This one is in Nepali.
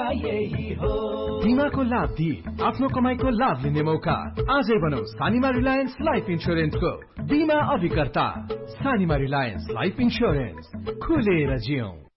यही हो। बीमाको लाभ दिई आफ्नो कमाईको लाभ लिने मौका। आजै बनौ सानीमा रिलायन्स लाइफ इन्स्योरेन्सको बीमा अभिकर्ता। सानीमा रिलायन्स लाइफ इन्स्योरेन्स, खुलेर जियौं।